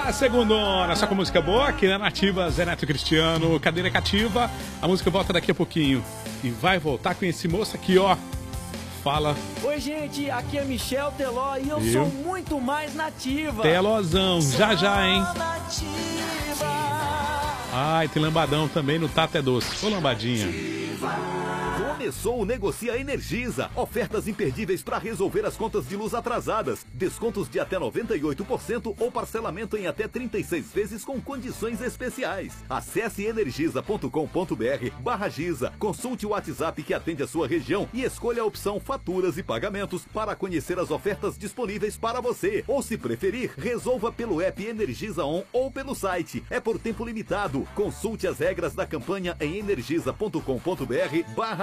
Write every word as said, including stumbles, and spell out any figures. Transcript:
A segundona, só com música boa aqui na Nativa, Zé Neto Cristiano, cadeira cativa. A música volta daqui a pouquinho e vai voltar com esse moço aqui, ó. Fala. Oi, gente, aqui é Michel Teló e eu Viu? sou muito mais nativa. Telozão, já já, hein? Ai, tem lambadão também no Tato é Doce. Ô, lambadinha. Começou o Negocia Energisa. Ofertas imperdíveis para resolver as contas de luz atrasadas. Descontos de até noventa e oito por cento ou parcelamento em até trinta e seis vezes com condições especiais. Acesse energisa ponto com ponto br barra Giza. Consulte o WhatsApp que atende a sua região e escolha a opção Faturas e Pagamentos para conhecer as ofertas disponíveis para você. Ou, se preferir, resolva pelo app Energisa On ou pelo site. É por tempo limitado. Consulte as regras da campanha em energisa ponto com ponto br barra